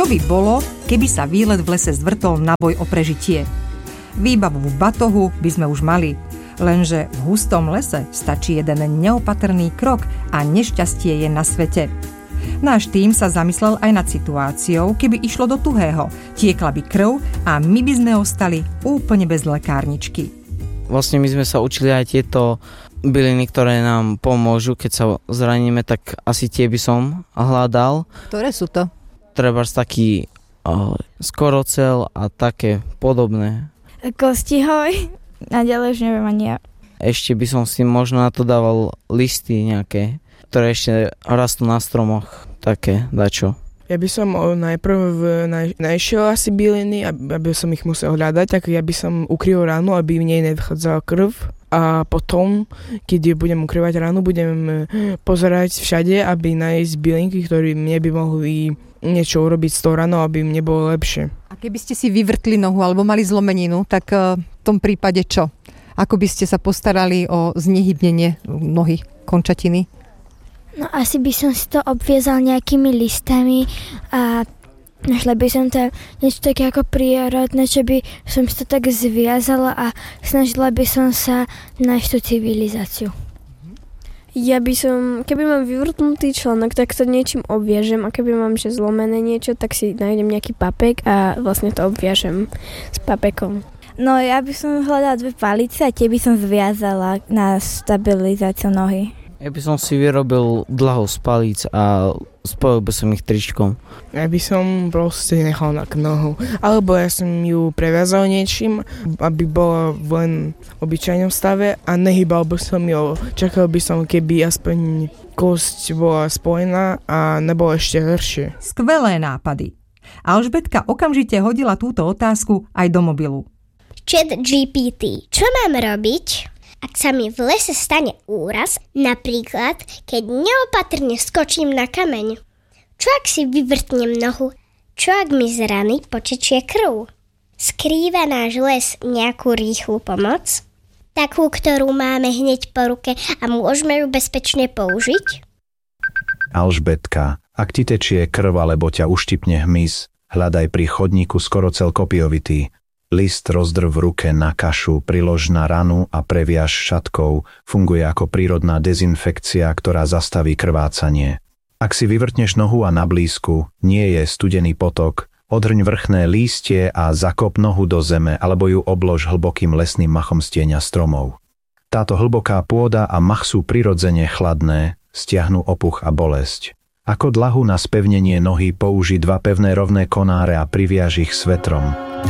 Čo by bolo, keby sa výlet v lese zvrtol na boj o prežitie? Výbavu v batohu by sme už mali, lenže v hustom lese stačí jeden neopatrný krok a nešťastie je na svete. Náš tím sa zamyslel aj nad situáciou, keby išlo do tuhého, tiekla by krv a my by sme ostali úplne bez lekárničky. Vlastne my sme sa učili aj tieto byliny, ktoré nám pomôžu, keď sa zraníme, tak asi tie by som hľadal. Ktoré sú to? Trebárs taký skorocel a také podobné. Kostihoj a ďalej už neviem ani ja. Ešte by som si možno na to dával listy nejaké, ktoré ešte rastú na stromoch, také dačo. Ja by som najprv našiel asi byliny, aby som ich musel hľadať, tak ja by som ukryl ránu, aby v nej nevchádzala krv. A potom, keď budem ukrývať ránu, budem pozerať všade, aby nájsť bylinky, ktoré mne by mohli niečo urobiť s tou ranou, aby mne bolo lepšie. A keby ste si vyvrtli nohu alebo mali zlomeninu, tak v tom prípade čo? Ako by ste sa postarali o znehybnenie nohy, končatiny? No asi by som si to obviezal nejakými listami a našla by som tam niečo také ako prírodné, čo by som si to tak zviazala a snažila by som sa nájsť tú civilizáciu. Ja by som, keby mám vyvrtnutý článok, tak to niečím obviažem a keby mám že zlomené niečo, tak si nájdem nejaký papek a vlastne to obviažem s papekom. No ja by som hľadala 2 palice a tie by som zviazala na stabilizáciu nohy. Ja by som si vyrobil dlhou z palíc a spojil by som ich tričkom. Ja by som proste nechal na nohu. Alebo ja som ju previazal niečím, aby bola v len obyčajnom stave a nehýbal by som ju. Čakal by som, keby aspoň kosť bola spojená a nebolo ešte horšie. Skvelé nápady. Alžbetka okamžite hodila túto otázku aj do mobilu. ChatGPT, čo mám robiť, ak sa mi v lese stane úraz, napríklad keď neopatrne skočím na kameň? Čo ak si vyvrtnem nohu? Čo ak mi z rany potečie krv? Skrýva náš les nejakú rýchlu pomoc? Takú, ktorú máme hneď po ruke a môžeme ju bezpečne použiť? Alžbetka, ak ti tečie krv alebo ťa uštipne hmyz, hľadaj pri chodníku skorocel kopiovitý. List rozdrv v ruke na kašu, prilož na ranu a previaž šatkou. Funguje ako prírodná dezinfekcia, ktorá zastaví krvácanie. Ak si vyvrtneš nohu a na blízku nie je studený potok, odhrň vrchné lístie a zakop nohu do zeme alebo ju oblož hlbokým lesným machom z tieňa stromov. Táto hlboká pôda a mach sú prirodzene chladné, stiahnu opuch a bolesť. Ako dlahu na spevnenie nohy použij 2 pevné rovné konáre a priviaž ich svetrom.